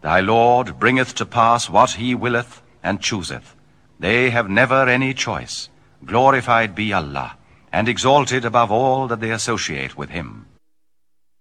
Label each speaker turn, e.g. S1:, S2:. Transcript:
S1: Thy Lord bringeth to pass what he willeth and chooseth. They have never any choice. Glorified be Allah, and exalted above all that they associate with him.